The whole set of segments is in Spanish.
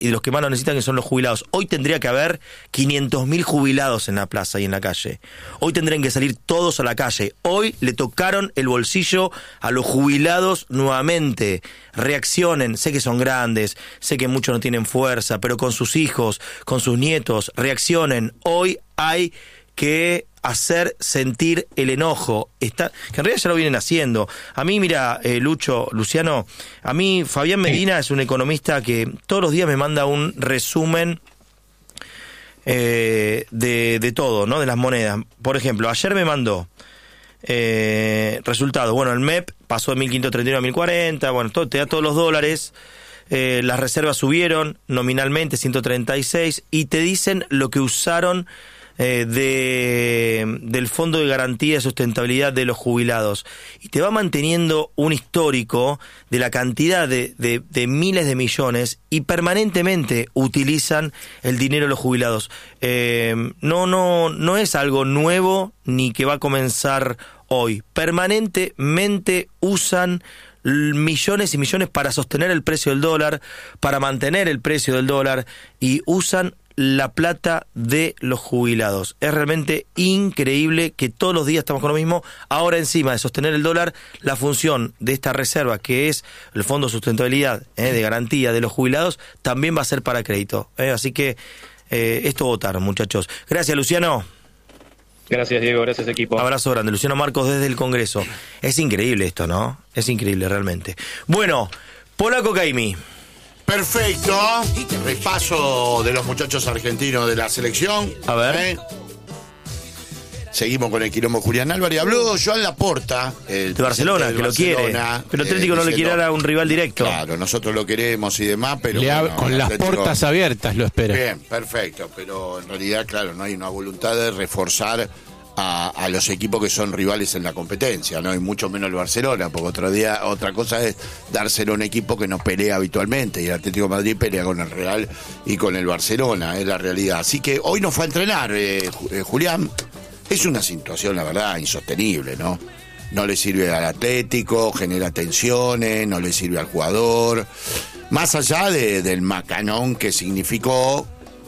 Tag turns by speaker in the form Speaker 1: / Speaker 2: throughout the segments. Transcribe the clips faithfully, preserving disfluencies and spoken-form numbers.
Speaker 1: y de los que más lo necesitan, que son los jubilados. Hoy tendría que haber quinientos mil jubilados en la plaza y en la calle. Hoy tendrían que salir todos a la calle. Hoy le tocaron el bolsillo a los jubilados nuevamente. Reaccionen, sé que son grandes, sé que muchos no tienen fuerza, pero con sus hijos, con sus nietos, reaccionen. Hoy hay que hacer sentir el enojo, está, que en realidad ya lo vienen haciendo. A mí, mira, eh, Lucho, Luciano, a mí Fabián Medina es un economista que todos los días me manda un resumen eh, de, de todo, ¿no? De las monedas. Por ejemplo, ayer me mandó eh, resultados. Bueno, el M E P pasó de mil quinientos treinta y uno a mil cuarenta, bueno, todo, te da todos los dólares. Eh, las reservas subieron nominalmente ciento treinta y seis y te dicen lo que usaron Eh, de, del Fondo de Garantía de Sustentabilidad de los Jubilados, y te va manteniendo un histórico de la cantidad de, de, de miles de millones, y permanentemente utilizan el dinero de los jubilados. Eh, no, no, no es algo nuevo ni que va a comenzar hoy. Permanentemente usan millones y millones para sostener el precio del dólar, para mantener el precio del dólar, y usan la plata de los jubilados. Es realmente increíble que todos los días estamos con lo mismo. Ahora, encima de sostener el dólar, la función de esta reserva, que es el Fondo de Sustentabilidad eh, de Garantía de los Jubilados, también va a ser para crédito. Eh, así que eh, esto votaron, muchachos. Gracias, Luciano.
Speaker 2: Gracias, Diego. Gracias, equipo.
Speaker 1: Abrazo grande. Luciano Marcos desde el Congreso. Es increíble esto, ¿no? Es increíble, realmente. Bueno, Polaco Caimi.
Speaker 3: Perfecto. Repaso de los muchachos argentinos de la selección.
Speaker 1: A ver.
Speaker 3: ¿Eh? Seguimos con el quilombo Julián Álvarez. Habló Joan Laporta, el
Speaker 1: de Barcelona, que
Speaker 3: Barcelona,
Speaker 1: lo quiere. Pero Atlético
Speaker 3: eh,
Speaker 1: no le
Speaker 3: diciendo,
Speaker 1: quiere a un rival directo.
Speaker 3: Claro, nosotros lo queremos y demás, pero
Speaker 4: Le
Speaker 3: bueno,
Speaker 4: con las
Speaker 3: Atlético,
Speaker 4: puertas abiertas lo espera.
Speaker 3: Bien, perfecto. Pero en realidad, claro, no hay una voluntad de reforzar A, a los equipos que son rivales en la competencia, ¿no? Y mucho menos el Barcelona, porque otro día, otra cosa es dárselo a un equipo que nos pelea habitualmente, y el Atlético de Madrid pelea con el Real y con el Barcelona, es la realidad. Así que hoy no fue a entrenar, eh, eh, Julián. Es una situación, la verdad, insostenible, ¿no? No le sirve al Atlético, genera tensiones, no le sirve al jugador. Más allá de, del macanón que significó.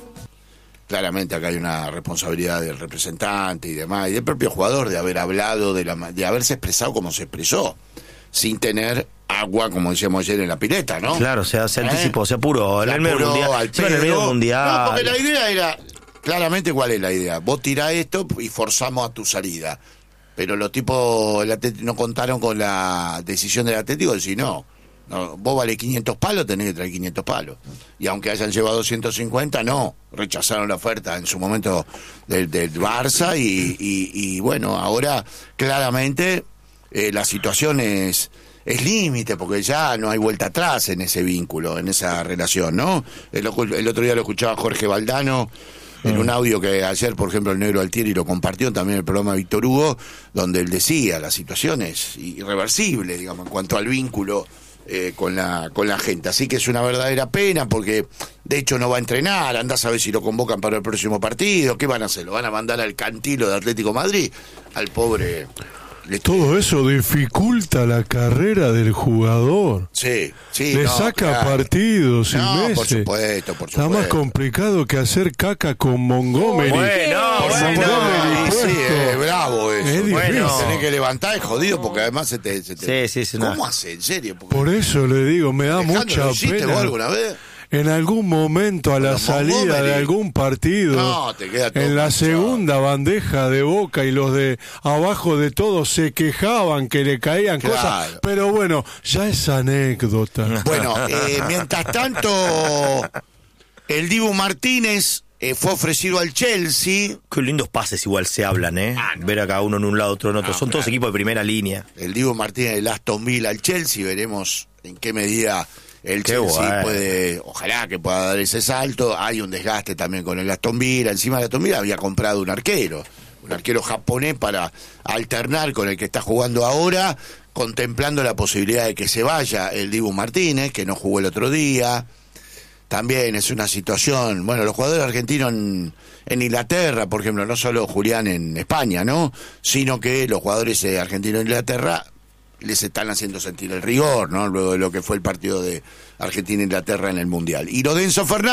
Speaker 3: Claramente acá hay una responsabilidad del representante y demás, y del propio jugador de haber hablado, de, la, de haberse expresado como se expresó, sin tener agua, como decíamos ayer, en la pileta, ¿no?
Speaker 1: Claro, o sea, se
Speaker 3: ¿Eh?
Speaker 1: anticipó, se apuró.
Speaker 3: Se
Speaker 1: en el medio
Speaker 3: apuró
Speaker 1: mundial.
Speaker 3: al
Speaker 1: Sí, en el medio
Speaker 3: pedo.
Speaker 1: mundial.
Speaker 3: No, porque la idea era, claramente, ¿cuál es la idea? Vos tirás esto y forzamos a tu salida. Pero los tipos el Atlético, no contaron con la decisión del Atlético de decir, no, no, vos vale quinientos palos, tenés que traer quinientos palos. Y aunque hayan llevado ciento cincuenta, no, rechazaron la oferta en su momento del, del Barça y, y, y bueno, ahora claramente eh, la situación es, es límite, porque ya no hay vuelta atrás en ese vínculo, en esa relación, ¿no? El, el otro día lo escuchaba Jorge Valdano en un audio que ayer, por ejemplo, el Negro Altieri lo compartió también en el programa de Víctor Hugo, donde él decía, la situación es irreversible, digamos, en cuanto al vínculo Eh, con la con la gente, así que es una verdadera pena, porque de hecho no va a entrenar, andás a ver si lo convocan para el próximo partido. ¿Qué van a hacer? ¿Lo van a mandar al cantilo de Atlético Madrid? Al pobre...
Speaker 5: Todo eso dificulta la carrera del jugador.
Speaker 3: Sí, sí.
Speaker 5: Le
Speaker 3: no,
Speaker 5: saca
Speaker 3: claro.
Speaker 5: partidos y
Speaker 3: No,
Speaker 5: meses.
Speaker 3: por supuesto, por
Speaker 5: Está
Speaker 3: supuesto.
Speaker 5: más complicado que hacer caca con Montgomery.
Speaker 1: Bueno,
Speaker 5: Por
Speaker 1: bueno.
Speaker 5: Montgomery
Speaker 3: Sí, sí,
Speaker 5: puesto.
Speaker 3: es bravo eso.
Speaker 5: Es difícil.
Speaker 3: Bueno, tenés que levantar, es jodido, porque además se te... Se te...
Speaker 1: Sí, sí, sí.
Speaker 3: ¿Cómo
Speaker 1: No.
Speaker 3: hace? ¿En serio? Porque...
Speaker 5: Por eso le digo, me da
Speaker 3: Alejandro,
Speaker 5: mucha
Speaker 3: ¿lo hiciste
Speaker 5: pena.
Speaker 3: vos alguna vez?
Speaker 5: En algún momento a la
Speaker 3: Los
Speaker 5: salida
Speaker 3: Montgomery.
Speaker 5: de algún partido,
Speaker 3: No, te queda todo
Speaker 5: en la
Speaker 3: manchado.
Speaker 5: segunda bandeja de Boca, y los de abajo de todos se quejaban que le caían
Speaker 3: Claro.
Speaker 5: cosas, pero bueno, ya es anécdota.
Speaker 3: Bueno, eh, mientras tanto, el Dibu Martínez eh, fue ofrecido al Chelsea.
Speaker 1: Qué lindos pases igual se hablan, ¿eh?
Speaker 3: Ah, no.
Speaker 1: Ver a cada uno en un lado, otro en otro.
Speaker 3: No,
Speaker 1: Son todos
Speaker 3: claro.
Speaker 1: equipos de primera línea.
Speaker 3: El Dibu Martínez del Aston Villa al Chelsea. Veremos en qué medida el
Speaker 1: Qué
Speaker 3: Chelsea
Speaker 1: bueno.
Speaker 3: puede, ojalá que pueda dar ese salto. Hay un desgaste también con el Aston Villa. Encima de Aston Villa había comprado un arquero, un arquero japonés para alternar con el que está jugando ahora, contemplando la posibilidad de que se vaya el Dibu Martínez, que no jugó el otro día. También es una situación, bueno, los jugadores argentinos en, en Inglaterra, por ejemplo, no solo Julián en España, ¿no? Sino que los jugadores eh, argentinos en Inglaterra les están haciendo sentir el rigor, ¿no? Luego de lo que fue el partido de Argentina-Inglaterra en el Mundial. Y Lorenzo Fernández